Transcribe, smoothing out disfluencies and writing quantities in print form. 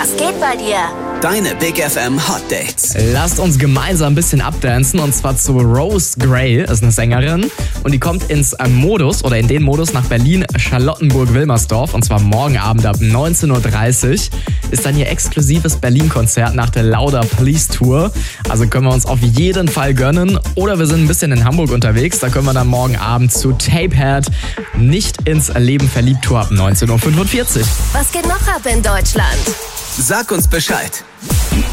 Was geht bei dir? Deine Big FM Hot Dates. Lasst uns gemeinsam ein bisschen abdancen und zwar zu Rose Gray, ist eine Sängerin und die kommt in den Modus nach Berlin, Charlottenburg-Wilmersdorf und zwar morgen Abend ab 19:30 Uhr ist dann ihr exklusives Berlin-Konzert nach der Lauder Please Tour. Also können wir uns auf jeden Fall gönnen oder wir sind ein bisschen in Hamburg unterwegs, da können wir dann morgen Abend zu Tapehead nicht ins Leben verliebt Tour ab 19:45 Uhr. Was geht noch ab in Deutschland? Sag uns Bescheid.